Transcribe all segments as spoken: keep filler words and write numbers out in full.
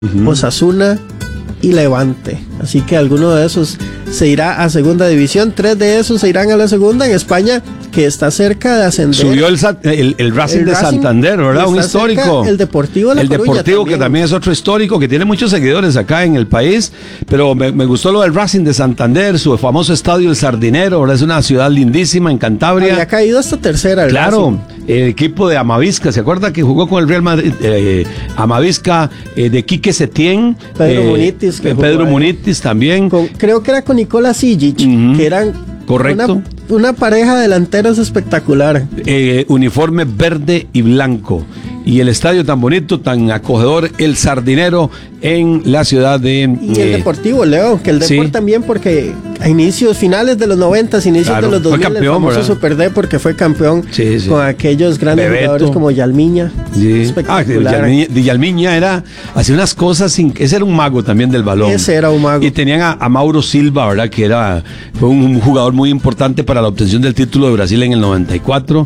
uh-huh. Osasuna y Levante. Así que alguno de esos se irá a segunda división. Tres de esos se irán a la segunda. En España, que está cerca de ascender. Subió el, el, el Racing el de Racing, Santander, ¿verdad? Un histórico. El Deportivo de La El Coruña Deportivo, también. que también es otro histórico, que tiene muchos seguidores acá en el país. Pero me, me gustó lo del Racing de Santander, su famoso estadio El Sardinero, ¿verdad? Es una ciudad lindísima en Cantabria. Había caído hasta tercera. El claro, Racing. El equipo de Amavisca, ¿se acuerda que jugó con el Real Madrid? Eh, Amavisca eh, de Quique Setién. Pedro eh, Munitis. Que Pedro Munitis también. Con, creo que era con Nicolás Sijic, uh-huh. que eran correcto. Una, una pareja de delanteros espectacular. Eh, uniforme verde y blanco. Y el estadio tan bonito, tan acogedor, El Sardinero, en la ciudad de... Y el eh, Deportivo, Leo, que el Deportivo sí. también, porque a inicios, finales de los noventas, inicios claro, de los dos mil, campeón, el famoso ¿verdad? Super D, porque fue campeón sí, sí. con aquellos grandes Bebeto. jugadores como Yalmiña. Sí. Espectacular. Ah, Yalmiña, Yalmiña era, hacía unas cosas, sin, ese era un mago también del balón. Ese era un mago. Y tenían a, a Mauro Silva, ¿verdad? Que era, fue un, un jugador muy importante para la obtención del título de Brasil en el noventa y cuatro.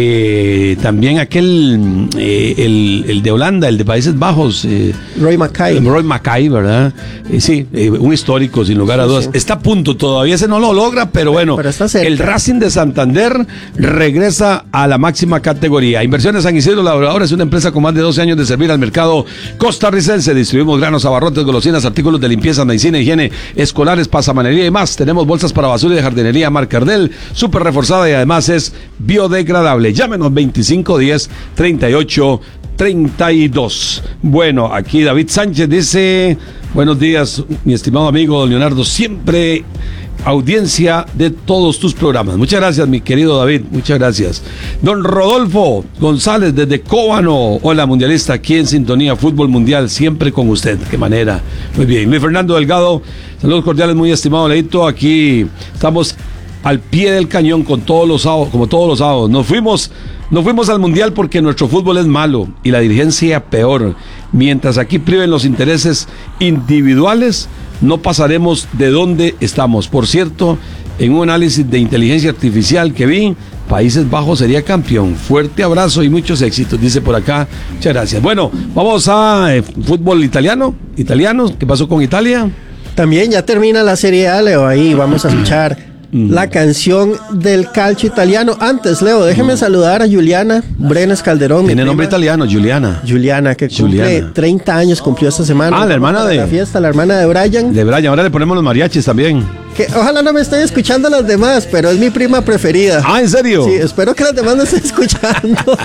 Eh, también aquel, eh, el, el de Holanda, el de Países Bajos. Eh, Roy Mackay. Roy Mackay, ¿verdad? Eh, sí, eh, un histórico, sin lugar a dudas. Sí, sí. Está a punto, todavía se no lo logra, pero bueno, pero está cerca. El Racing de Santander regresa a la máxima categoría. Inversiones San Isidro Labrador es una empresa con más de doce años de servir al mercado costarricense. Distribuimos granos, abarrotes, golosinas, artículos de limpieza, medicina, higiene, escolares, pasamanería y más. Tenemos bolsas para basura y de jardinería marca Ardell, súper reforzada y además es biodegradable. Llámenos veinticinco diez treinta y ocho treinta y dos. Bueno, aquí David Sánchez dice: buenos días, mi estimado amigo Leonardo, siempre audiencia de todos tus programas. Muchas gracias, mi querido David, muchas gracias. Don Rodolfo González desde Cóbano, hola mundialista, aquí en sintonía, fútbol mundial, siempre con usted, qué manera. Muy bien, Luis Fernando Delgado, saludos cordiales, muy estimado Leito, aquí estamos al pie del cañón con todos los sábados, como todos los sábados. Nos fuimos, nos fuimos al mundial porque nuestro fútbol es malo y la dirigencia peor. Mientras aquí priven los intereses individuales, no pasaremos de donde estamos. Por cierto, en un análisis de inteligencia artificial que vi, Países Bajos sería campeón. Fuerte abrazo y muchos éxitos, dice por acá. Muchas gracias. Bueno, vamos a eh, fútbol italiano. Italiano, ¿qué pasó con Italia? También ya termina la Serie A, Leo. Ahí vamos a escuchar la canción del calcio italiano. Antes, Leo, déjeme mm. saludar a Juliana Brenes Calderón. Tiene nombre italiano, Juliana. Juliana, que cumple Juliana. treinta años, cumplió esta semana. Ah, la hermana de... la fiesta, la hermana de Brian. De Brian, ahora le ponemos los mariachis también. Que ojalá no me estén escuchando las demás, pero es mi prima preferida. Ah, ¿en serio? Sí, espero que las demás no estén escuchando.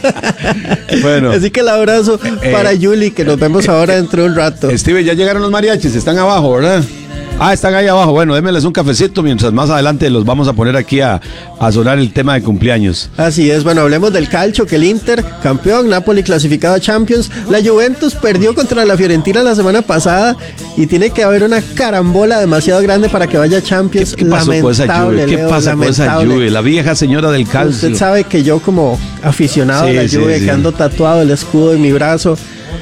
Bueno. Así que el abrazo eh, para Julie, que nos vemos ahora dentro de un rato. Steve, ya llegaron los mariachis, están abajo, ¿verdad? Ah, están ahí abajo. Bueno, démenles un cafecito mientras más adelante los vamos a poner aquí a, a sonar el tema de cumpleaños. Así es, bueno, hablemos del calcio, que el Inter, campeón, Napoli clasificado a Champions, la Juventus perdió contra la Fiorentina la semana pasada y tiene que haber una carambola demasiado grande para que vaya a Champions. ¿Qué, qué pasó con esa Juve? ¿Qué Leo, pasa con esa Juve? La vieja señora del calcio. Usted sabe que yo como aficionado sí, a la Juve, sí, que sí. ando tatuado el escudo en mi brazo,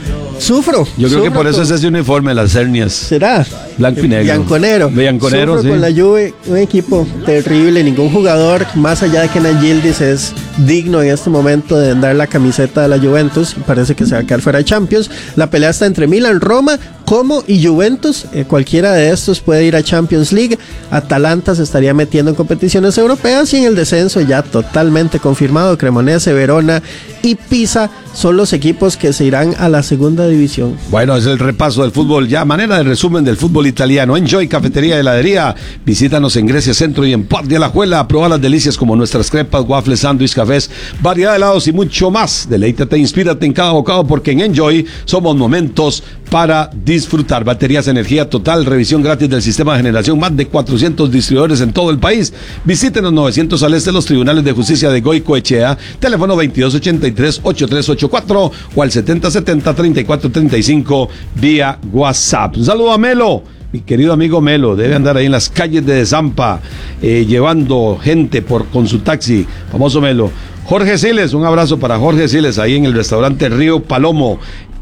sufro. Yo creo sufro que por eso con... es ese uniforme, las hernias. ¿Será? Blanco y negro. Bianconero. Bianconero, sufro sí. con la Juve, un equipo terrible. Ningún jugador, más allá de que Gildis es digno en este momento de dar la camiseta de la Juventus. Parece que se va a quedar fuera de Champions. La pelea está entre Milan, Roma, Como y Juventus. Eh, cualquiera de estos puede ir a Champions League. Atalanta se estaría metiendo en competiciones europeas y en el descenso ya totalmente confirmado. Cremonese, Verona y Pisa son los equipos que se irán a la segunda división. Bueno, es el repaso del fútbol, ya manera de resumen del fútbol italiano. Enjoy Cafetería y Heladería. Visítanos en Grecia Centro y en Paz de Alajuela. Prueba las delicias como nuestras crepas, waffles, sándwich, cafés, variedad de helados y mucho más. Deleítate, inspírate en cada bocado porque en Enjoy somos momentos para disfrutar. Baterías Energía Total, revisión gratis del sistema de generación, más de cuatrocientos distribuidores en todo el país. Visítenos novecientos al este, los tribunales de justicia de Goicoechea, teléfono veintidós ochenta y tres, ochenta y tres ochenta y cuatro o al setenta setenta, treinta y cuatro treinta y cinco vía WhatsApp. Un saludo a Melo, mi querido amigo Melo, debe andar ahí en las calles de Zampa, eh, llevando gente por, con su taxi, famoso Melo. Jorge Siles, un abrazo para Jorge Siles, ahí en el restaurante Río Palomo,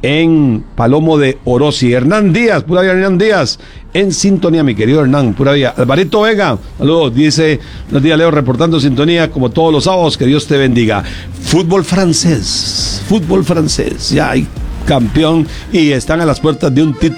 en Palomo de Orosi. Hernán Díaz, pura vida Hernán Díaz, en sintonía, mi querido Hernán, pura vida. Alvarito Vega, saludos, dice, buenos días Leo, reportando sintonía como todos los sábados, que Dios te bendiga. Fútbol francés, fútbol francés, ya hay campeón y están a las puertas de un título